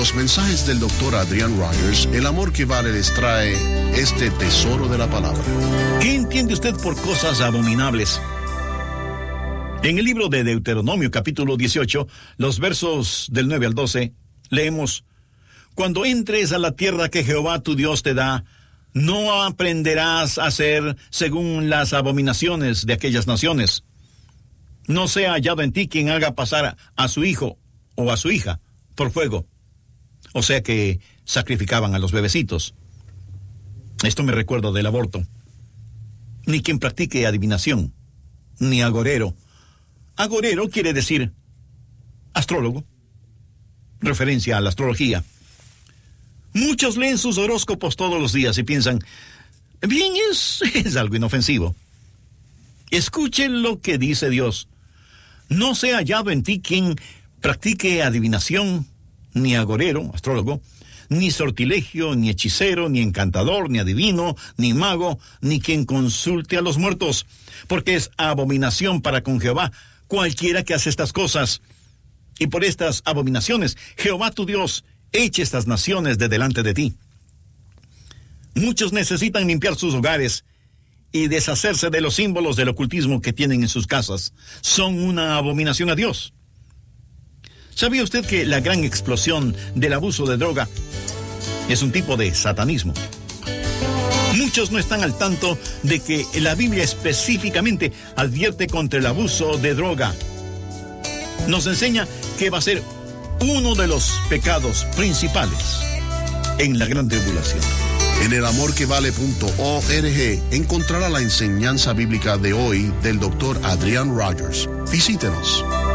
los mensajes del Dr. Adrian Rogers, El Amor que Vale, les trae este tesoro de la palabra. ¿Qué entiende usted por cosas abominables? En el libro de Deuteronomio, capítulo 18, los versos del 9 al 12, leemos: Cuando entres a la tierra que Jehová tu Dios te da, no aprenderás a hacer según las abominaciones de aquellas naciones. No sea hallado en ti quien haga pasar a su hijo o a su hija por fuego. O sea que sacrificaban a los bebecitos. Esto me recuerda del aborto. Ni quien practique adivinación, ni agorero. Agorero quiere decir astrólogo, referencia a la astrología. Muchos leen sus horóscopos todos los días y piensan, bien, es algo inofensivo. Escuchen lo que dice Dios. No sea hallado en ti quien practique adivinación, ni agorero, astrólogo, ni sortilegio, ni hechicero, ni encantador, ni adivino, ni mago, ni quien consulte a los muertos, porque es abominación para con Jehová cualquiera que hace estas cosas. Y por estas abominaciones, Jehová tu Dios eche estas naciones de delante de ti. Muchos necesitan limpiar sus hogares y deshacerse de los símbolos del ocultismo que tienen en sus casas. Son una abominación a Dios. ¿Sabía usted que la gran explosión del abuso de droga es un tipo de satanismo? Muchos no están al tanto de que la Biblia específicamente advierte contra el abuso de droga. Nos enseña que va a ser uno de los pecados principales en la gran tribulación. En elamorquevale.org encontrará la enseñanza bíblica de hoy del Dr. Adrian Rogers. Visítenos.